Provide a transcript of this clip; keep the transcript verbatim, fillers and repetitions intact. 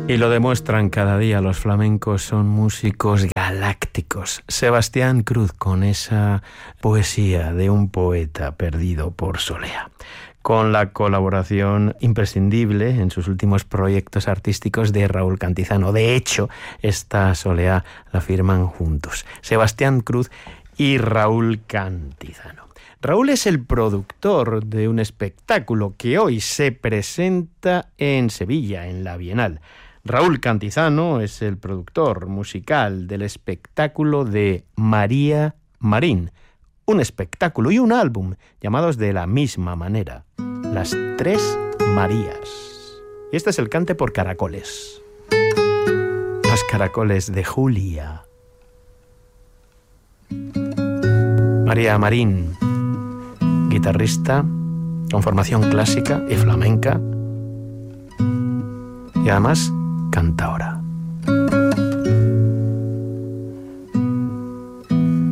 Y lo demuestran cada día, los flamencos son músicos galácticos. Sebastián Cruz con esa poesía de un poeta perdido por Solea, con la colaboración imprescindible en sus últimos proyectos artísticos de Raúl Cantizano. De hecho, esta Solea la firman juntos, Sebastián Cruz y Raúl Cantizano. Raúl es el productor de un espectáculo que hoy se presenta en Sevilla, en la Bienal. Raúl Cantizano es el productor musical del espectáculo de María Marín, un espectáculo y un álbum llamados de la misma manera, Las Tres Marías. Y este es el cante por caracoles. Los caracoles de Julia. María Marín, guitarrista con formación clásica y flamenca, y además cantaora.